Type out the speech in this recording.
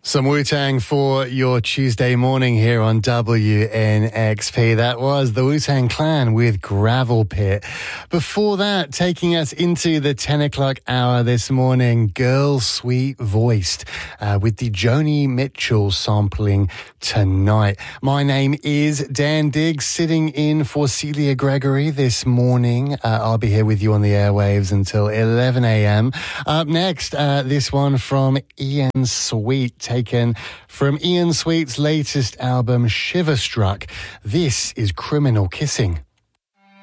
Some Wu-Tang for your Tuesday morning here on WNXP. That was the Wu-Tang Clan with Gravel Pit. Before that, taking us into the 10 o'clock hour this morning, Girl Sweet Voiced with the Joni Mitchell sampling Tonight. My name is Dan Diggs, sitting in for Celia Gregory this morning. I'll be here with you on the airwaves until 11 a.m. Up next, this one from Ian Sweet, taken from Ian Sweet's latest album, Shiverstruck. This is Criminal Kissing.